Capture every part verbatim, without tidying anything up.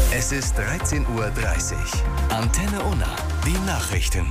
Es ist dreizehn Uhr dreißig. Antenne Unna, die Nachrichten.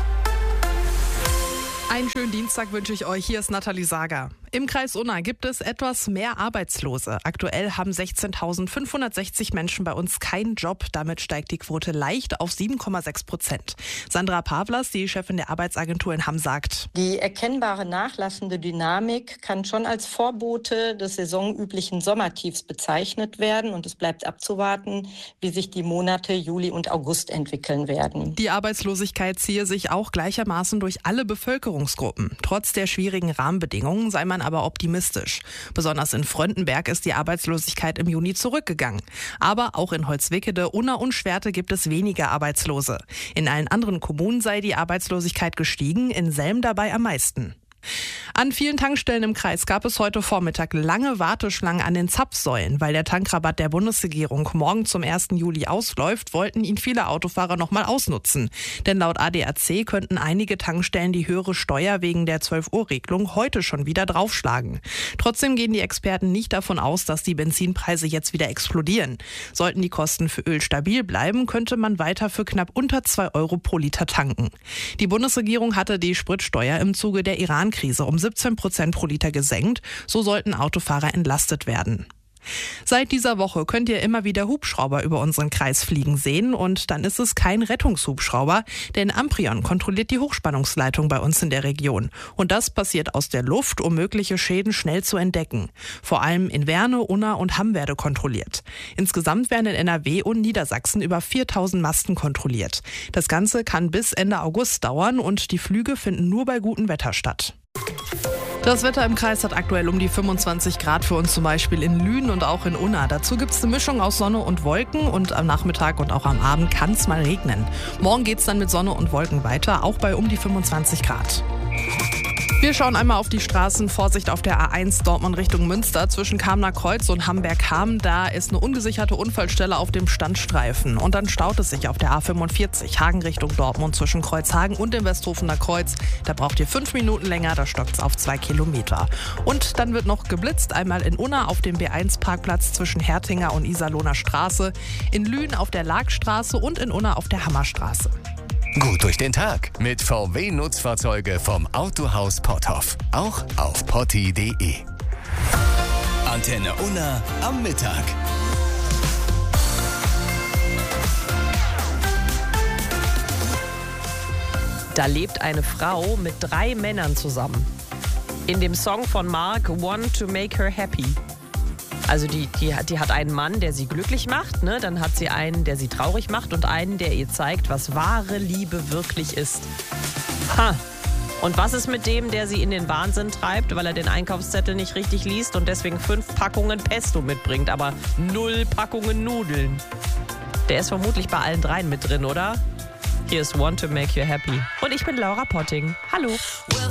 Einen schönen Dienstag wünsche ich euch. Hier ist Nathalie Sager. Im Kreis Unna gibt es etwas mehr Arbeitslose. Aktuell haben sechzehntausendfünfhundertsechzig Menschen bei uns keinen Job. Damit steigt die Quote leicht auf sieben Komma sechs Prozent. Sandra Pavlas, die Chefin der Arbeitsagentur in Hamm, sagt: Die erkennbare nachlassende Dynamik kann schon als Vorbote des saisonüblichen Sommertiefs bezeichnet werden. Und es bleibt abzuwarten, wie sich die Monate Juli und August entwickeln werden. Die Arbeitslosigkeit ziehe sich auch gleichermaßen durch alle Bevölkerungsgruppen. Trotz der schwierigen Rahmenbedingungen sei man aber optimistisch. Besonders in Fröndenberg ist die Arbeitslosigkeit im Juni zurückgegangen. Aber auch in Holzwickede, Unna und Schwerte gibt es weniger Arbeitslose. In allen anderen Kommunen sei die Arbeitslosigkeit gestiegen, in Selm dabei am meisten. An vielen Tankstellen im Kreis gab es heute Vormittag lange Warteschlangen an den Zapfsäulen. Weil der Tankrabatt der Bundesregierung morgen zum ersten Juli ausläuft, wollten ihn viele Autofahrer noch mal ausnutzen. Denn laut A D A C könnten einige Tankstellen die höhere Steuer wegen der zwölf Uhr Regelung heute schon wieder draufschlagen. Trotzdem gehen die Experten nicht davon aus, dass die Benzinpreise jetzt wieder explodieren. Sollten die Kosten für Öl stabil bleiben, könnte man weiter für knapp unter zwei Euro pro Liter tanken. Die Bundesregierung hatte die Spritsteuer im Zuge der Iran-Krise um siebzehn Prozent pro Liter gesenkt. So sollten Autofahrer entlastet werden. Seit dieser Woche könnt ihr immer wieder Hubschrauber über unseren Kreis fliegen sehen und dann ist es kein Rettungshubschrauber, denn Amprion kontrolliert die Hochspannungsleitung bei uns in der Region. Und das passiert aus der Luft, um mögliche Schäden schnell zu entdecken. Vor allem in Werne, Unna und Hamm werde kontrolliert. Insgesamt werden in N R W und Niedersachsen über viertausend Masten kontrolliert. Das Ganze kann bis Ende August dauern und die Flüge finden nur bei gutem Wetter statt. Das Wetter im Kreis hat aktuell um die fünfundzwanzig Grad für uns, zum Beispiel in Lünen und auch in Unna. Dazu gibt es eine Mischung aus Sonne und Wolken und am Nachmittag und auch am Abend kann es mal regnen. Morgen geht es dann mit Sonne und Wolken weiter, auch bei um die fünfundzwanzig Grad. Wir schauen einmal auf die Straßen. Vorsicht auf der A eins Dortmund Richtung Münster zwischen Kamener Kreuz und Hamberg-Hamm. Da ist eine ungesicherte Unfallstelle auf dem Standstreifen. Und dann staut es sich auf der A fünfundvierzig Hagen Richtung Dortmund zwischen Kreuzhagen und dem Westhofener Kreuz. Da braucht ihr fünf Minuten länger, da stockt es auf zwei Kilometer. Und dann wird noch geblitzt, einmal in Unna auf dem B eins Parkplatz zwischen Hertinger und Iserlohner Straße, in Lünen auf der Laagstraße und in Unna auf der Hammerstraße. Gut durch den Tag mit V W-Nutzfahrzeuge vom Autohaus Potthoff. Auch auf potti punkt de. Antenne Unna am Mittag. Da lebt eine Frau mit drei Männern zusammen. In dem Song von Mark, One to Make Her Happy. Also die, die, die hat einen Mann, der sie glücklich macht, ne? Dann hat sie einen, der sie traurig macht und einen, der ihr zeigt, was wahre Liebe wirklich ist. Ha! Und was ist mit dem, der sie in den Wahnsinn treibt, weil er den Einkaufszettel nicht richtig liest und deswegen fünf Packungen Pesto mitbringt, aber null Packungen Nudeln? Der ist vermutlich bei allen dreien mit drin, oder? Hier ist One to Make You Happy. Und ich bin Laura Potting. Hallo.